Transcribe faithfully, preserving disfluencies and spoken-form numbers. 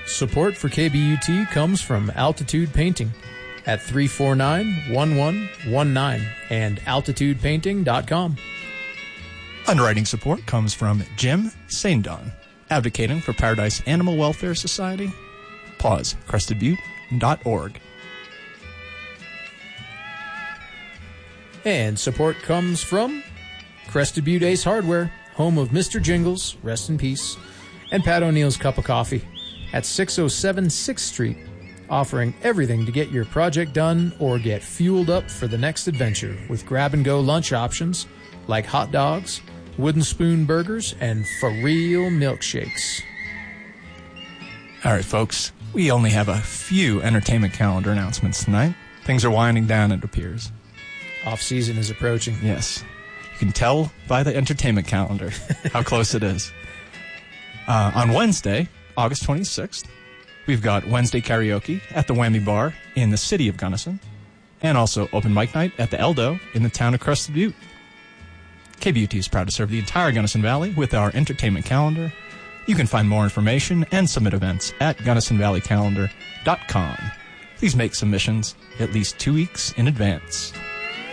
Support for K B U T comes from Altitude Painting at three four nine, one one one nine and altitude painting dot com. Underwriting support comes from Jim Saindon, advocating for Paradise Animal Welfare Society. Pause, crested butte dot org. And support comes from Crested Butte Ace Hardware, home of Mister Jingles, rest in peace, and Pat O'Neill's Cup of Coffee at six oh seven sixth Street, offering everything to get your project done or get fueled up for the next adventure with grab-and-go lunch options like hot dogs, wooden spoon burgers, and for-real milkshakes. All right, folks, we only have a few entertainment calendar announcements tonight. Things are winding down, it appears. Off-season is approaching. Yes. You can tell by the entertainment calendar how close it is. Uh, on Wednesday, August twenty-sixth, we've got Wednesday karaoke at the Whammy Bar in the city of Gunnison, and also open mic night at the Eldo in the town of Crested Butte. K B U T is proud to serve the entire Gunnison Valley with our entertainment calendar. You can find more information and submit events at gunnison valley calendar dot com. Please make submissions at least two weeks in advance.